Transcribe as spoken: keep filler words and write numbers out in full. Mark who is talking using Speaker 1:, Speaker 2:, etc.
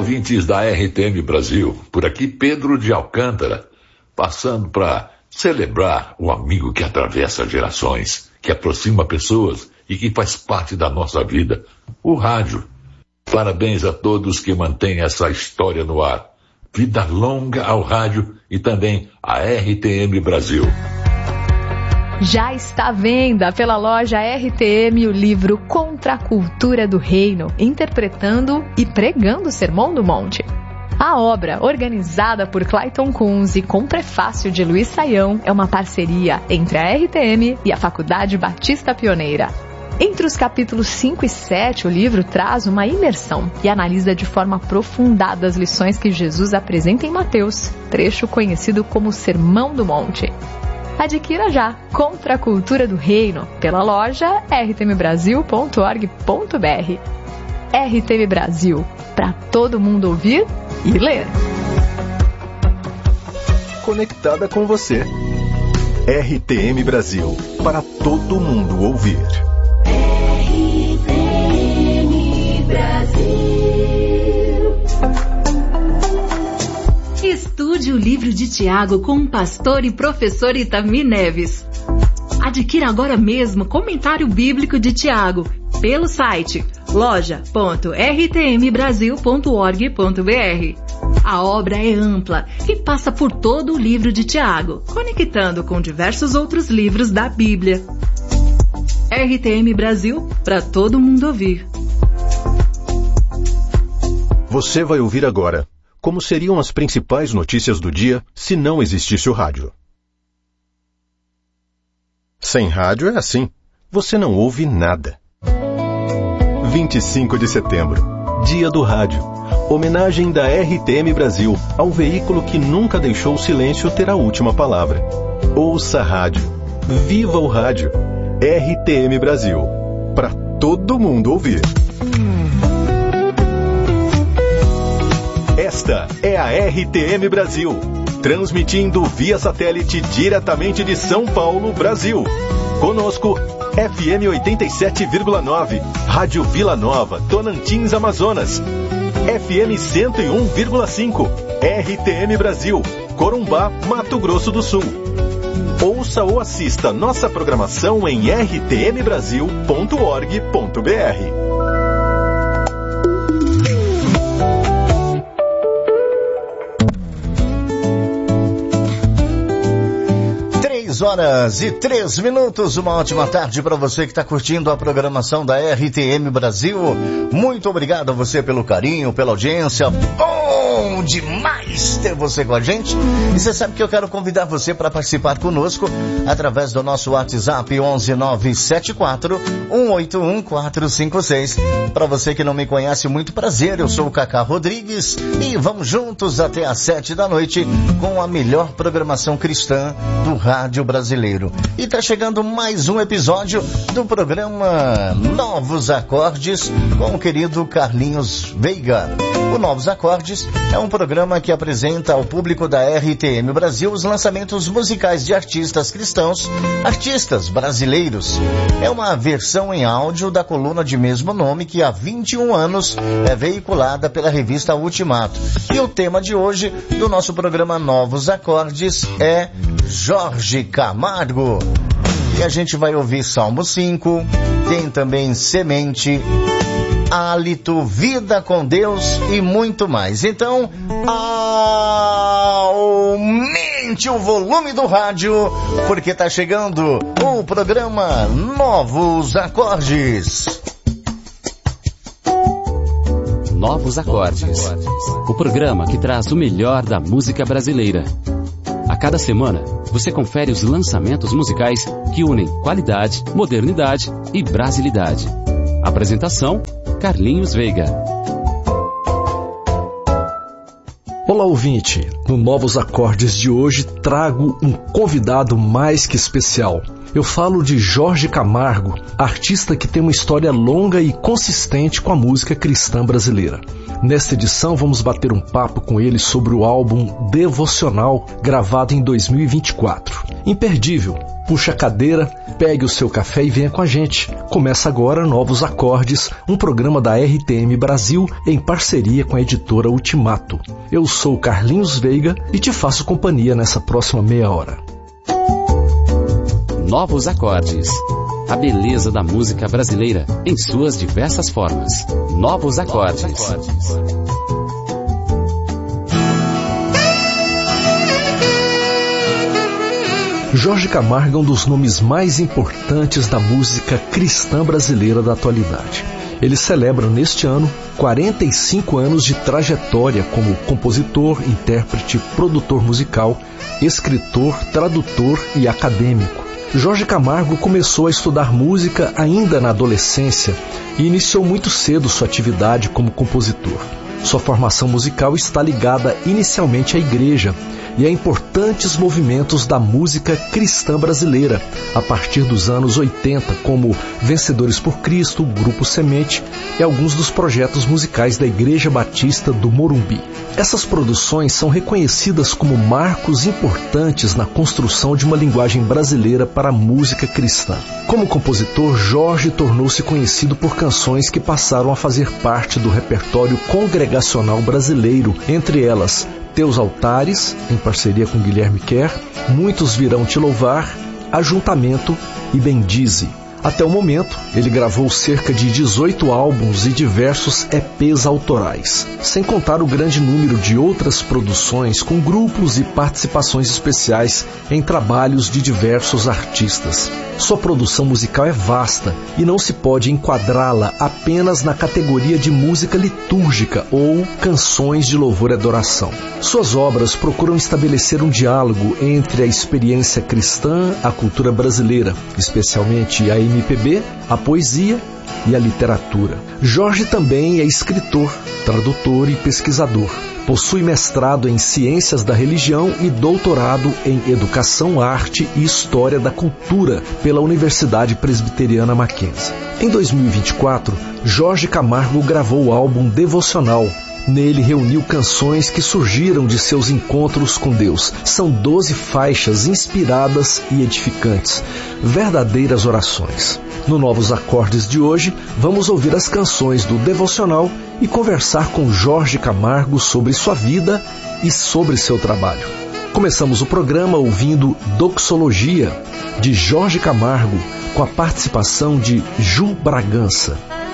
Speaker 1: ouvintes da R T M Brasil, por aqui Pedro de Alcântara, passando para celebrar o amigo que atravessa gerações, que aproxima pessoas e que faz parte da nossa vida, o rádio. Parabéns a todos que mantêm essa história no ar. Vida longa ao rádio e também à R T M Brasil.
Speaker 2: Já está à venda pela loja R T M o livro Contra a Cultura do Reino, interpretando e pregando o Sermão do Monte. A obra, organizada por Clayton Kunz e com prefácio de Luiz Saião, é uma parceria entre a R T M e a Faculdade Batista Pioneira. Entre os capítulos cinco e sete, o livro traz uma imersão e analisa de forma aprofundada as lições que Jesus apresenta em Mateus, trecho conhecido como Sermão do Monte. Adquira já Contra a Cultura do Reino pela loja r t m brasil ponto org ponto b r. R T M Brasil, para todo mundo ouvir e ler.
Speaker 3: Conectada com você. R T M Brasil, para todo mundo ouvir.
Speaker 4: R T M Brasil. Estude o livro de Tiago com o pastor e professor Itami Neves. Adquira agora mesmo Comentário Bíblico de Tiago pelo site loja ponto r t m brasil ponto org ponto b r. A obra é ampla e passa por todo o livro de Tiago, conectando com diversos outros livros da Bíblia. R T M Brasil, para todo mundo ouvir.
Speaker 3: Você vai ouvir agora como seriam as principais notícias do dia se não existisse o rádio. Sem rádio é assim, você não ouve nada. vinte e cinco de setembro, Dia do Rádio. Homenagem da R T M Brasil ao veículo que nunca deixou o silêncio ter a última palavra. Ouça a rádio. Viva o rádio. R T M Brasil. Para todo mundo ouvir. Esta é a R T M Brasil, transmitindo via satélite diretamente de São Paulo, Brasil. Conosco, F M oitenta e sete vírgula nove, Rádio Vila Nova, Tonantins, Amazonas. F M cento e um vírgula cinco, R T M Brasil, Corumbá, Mato Grosso do Sul. Ouça ou assista nossa programação em r t m brasil ponto org ponto b r.
Speaker 5: Horas e três minutos, uma ótima tarde para você que está curtindo a programação da R T M Brasil. Muito obrigado a você pelo carinho, pela audiência. Bom demais ter você com a gente. E você sabe que eu quero convidar você para participar conosco através do nosso WhatsApp onze nove sete quatro um oito um quatro cinco seis. Para você que não me conhece, muito prazer, eu sou o Cacá Rodrigues e vamos juntos até às sete da noite com a melhor programação cristã do rádio brasileiro. E tá chegando mais um episódio do programa Novos Acordes com o querido Carlinhos Veiga. O Novos Acordes é um programa que apresenta ao público da R T M Brasil os lançamentos musicais de artistas cristãos, artistas brasileiros. É uma versão em áudio da coluna de mesmo nome que há vinte e um anos é veiculada pela revista Ultimato. E o tema de hoje do nosso programa Novos Acordes é Jorge Camargo. E a gente vai ouvir Salmo cinco, tem também Semente, Hálito, Vida com Deus e muito mais. Então, aumente o volume do rádio, porque tá chegando o programa Novos Acordes.
Speaker 6: Novos Acordes, o programa que traz o melhor da música brasileira. A cada semana, você confere os lançamentos musicais que unem qualidade, modernidade e brasilidade. Apresentação, Carlinhos Veiga.
Speaker 7: Olá, ouvinte. No Novos Acordes de hoje trago um convidado mais que especial. Eu falo de Jorge Camargo, artista que tem uma história longa e consistente com a música cristã brasileira. Nesta edição vamos bater um papo com ele sobre o álbum Devocional, gravado em dois mil e vinte e quatro. Imperdível. Puxa a cadeira, pegue o seu café e venha com a gente. Começa agora Novos Acordes, um programa da R T M Brasil em parceria com a editora Ultimato. Eu sou Carlinhos Veiga e te faço companhia nessa próxima meia hora.
Speaker 6: Novos Acordes. A beleza da música brasileira em suas diversas formas. Novos Acordes.
Speaker 7: Jorge Camargo é um dos nomes mais importantes da música cristã brasileira da atualidade. Ele celebra neste ano quarenta e cinco anos de trajetória como compositor, intérprete, produtor musical, escritor, tradutor e acadêmico. Jorge Camargo começou a estudar música ainda na adolescência e iniciou muito cedo sua atividade como compositor. Sua formação musical está ligada inicialmente à igreja e a importantes movimentos da música cristã brasileira, a partir dos anos oitenta, como Vencedores por Cristo, Grupo Semente e alguns dos projetos musicais da Igreja Batista do Morumbi. Essas produções são reconhecidas como marcos importantes na construção de uma linguagem brasileira para a música cristã. Como compositor, Jorge tornou-se conhecido por canções que passaram a fazer parte do repertório congregacional brasileiro, entre elas Teus Altares, em parceria com Guilherme Kerr, Muitos Virão Te Louvar, Ajuntamento e Bendize. Até o momento, ele gravou cerca de dezoito álbuns e diversos E Pês autorais, sem contar o grande número de outras produções com grupos e participações especiais em trabalhos de diversos artistas. Sua produção musical é vasta e não se pode enquadrá-la apenas na categoria de música litúrgica ou canções de louvor e adoração. Suas obras procuram estabelecer um diálogo entre a experiência cristã, a cultura brasileira, especialmente a M P B, a poesia e a literatura. Jorge também é escritor, tradutor e pesquisador. Possui mestrado em Ciências da Religião e doutorado em Educação, Arte e História da Cultura pela Universidade Presbiteriana Mackenzie. Em dois mil e vinte e quatro, Jorge Camargo gravou o álbum Devocional. Nele reuniu canções que surgiram de seus encontros com Deus. São doze faixas inspiradas e edificantes, verdadeiras orações. No Novos Acordes de hoje, vamos ouvir as canções do Devocional e conversar com Jorge Camargo sobre sua vida e sobre seu trabalho. Começamos o programa ouvindo Doxologia, de Jorge Camargo, com a participação de Ju Bragança.